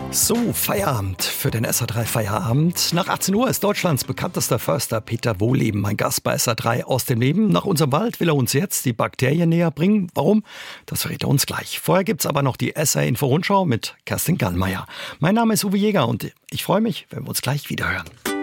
So, Feierabend für den SA3 Feierabend. Nach 18 Uhr ist Deutschlands bekanntester Förster Peter Wohlleben mein Gast bei SA3 aus dem Leben. Nach unserem Wald will er uns jetzt die Bakterien näher bringen. Warum? Das verrät er uns gleich. Vorher gibt's aber noch die SA-Info-Rundschau mit Kerstin Gallmeier. Mein Name ist Uwe Jäger und ich freue mich, wenn wir uns gleich wieder hören.